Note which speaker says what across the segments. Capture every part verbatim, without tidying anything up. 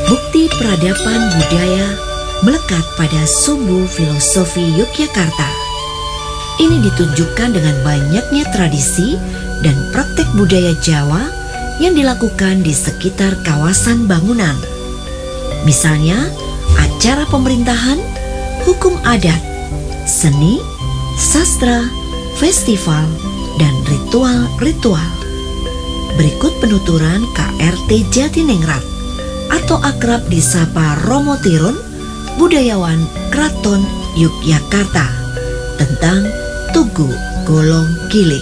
Speaker 1: Bukti peradaban budaya melekat pada sumbu filosofi Yogyakarta. Ini ditunjukkan dengan banyaknya tradisi dan praktek budaya Jawa yang dilakukan di sekitar kawasan bangunan. Misalnya, acara pemerintahan, hukum adat, seni, sastra, festival, dan ritual-ritual. Berikut penuturan K R T Jatiningrat atau akrab disapa Romo Tirun, budayawan Kraton Yogyakarta, tentang Tugu Golong Gilig.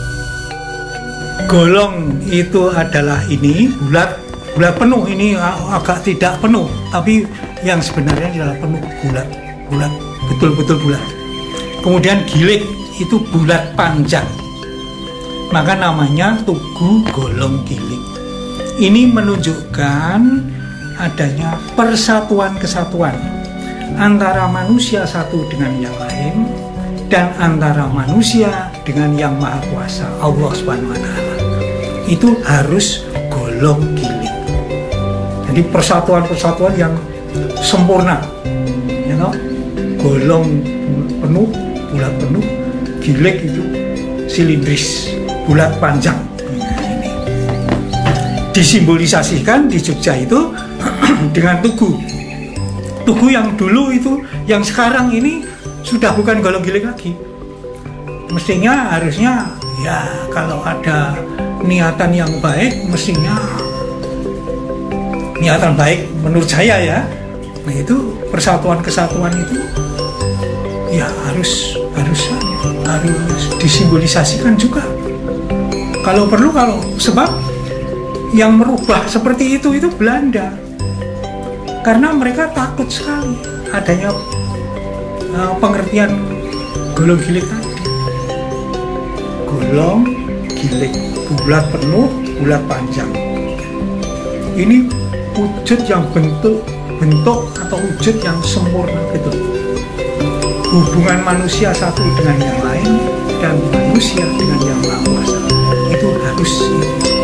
Speaker 2: Golong itu adalah ini bulat, bulat penuh, ini agak tidak penuh, tapi yang sebenarnya adalah penuh, bulat, bulat, betul-betul bulat. Kemudian gilig itu bulat panjang, maka namanya Tugu Golong Gilig. Ini menunjukkan adanya persatuan kesatuan antara manusia satu dengan yang lain dan antara manusia dengan yang maha kuasa Allah Subhanahu wa Ta'ala. Itu harus golong gilig. Jadi persatuan-persatuan yang sempurna, you know? Golong penuh, bulat penuh, gilig itu silindris, bulat panjang. Nah, ini disimbolisasikan di Jogja itu dengan tugu. Tugu yang dulu itu, yang sekarang ini sudah bukan golong gilig lagi. Mestinya harusnya ya kalau ada niatan yang baik, mestinya niatan baik menurut saya ya. Nah itu persatuan kesatuan itu ya harus harus harus disimbolisasikan juga. Kalau perlu, kalau sebab yang merubah seperti itu itu Belanda. Karena mereka takut sekali adanya uh, pengertian golong gilig tadi. Golong gilig, bulat penuh, bulat panjang. Ini wujud yang bentuk bentuk atau wujud yang sempurna gitu. Hubungan manusia satu dengan yang lain dan manusia dengan yang maha kuasa itu harus